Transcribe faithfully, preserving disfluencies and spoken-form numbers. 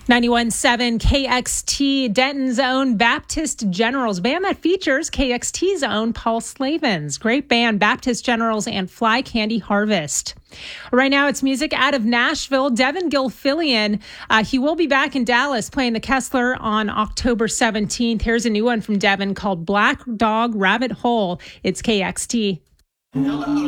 ninety-one point seven K X T, Denton's own Baptist Generals, band that features K X T's own Paul Slavens. Great band, Baptist Generals and Fly Candy Harvest. Right now, it's music out of Nashville. Devin Gilfillian, uh, he will be back in Dallas playing the Kessler on October seventeenth. Here's a new one from Devin called Black Dog Rabbit Hole. It's K X T. Hello.